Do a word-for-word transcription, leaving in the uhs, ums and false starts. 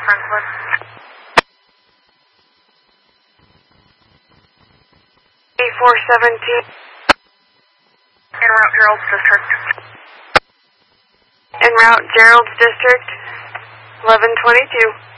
Franklin. eight four seventeen. En route Gerald's District. En route Gerald's District. eleven twenty-two.